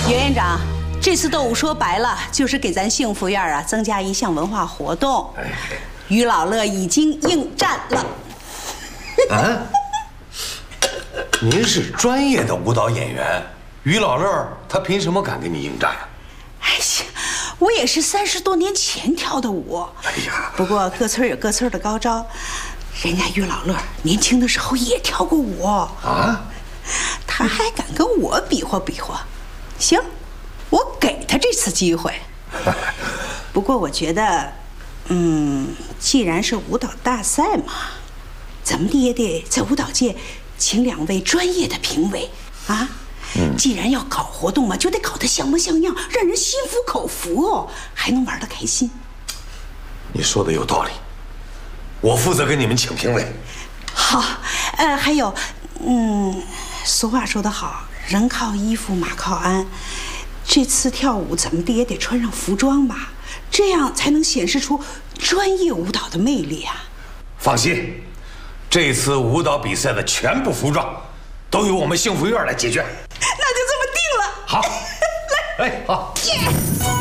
袁院长，这次斗舞说白了就是给咱幸福院啊增加一项文化活动。于老乐已经应战了。 啊？您是专业的舞蹈演员，于老乐他凭什么敢跟你应战啊？ 哎呀，我也是30多年前跳的舞。 哎呀， 不过各村有各村的高招，人家于老乐年轻的时候也跳过舞啊， 他还敢跟我比划比划。行，我给他这次机会。不过我觉得，既然是舞蹈大赛嘛，怎么的也得在舞蹈界请2位专业的评委啊。既然要搞活动嘛，就得搞得像模像样，让人心服口服哦，还能玩得开心。 你说的有道理，我负责给你们请评委。 好，还有，俗话说得好，人靠衣服，马靠鞍。这次跳舞怎么的也得穿上服装吧，这样才能显示出专业舞蹈的魅力啊。 放心，这次舞蹈比赛的全部服装都由我们幸福院来解决。 那就这么定了。 好，来，好。